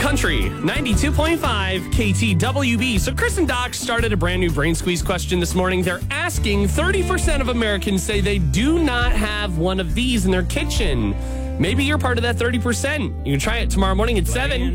Country 92.5 KTWB. So Chris and Doc started a brand new brain squeeze question this morning. They're asking 30% of Americans say they do not have one of these in their kitchen. Maybe you're part of that 30%. You can try it tomorrow morning at 7.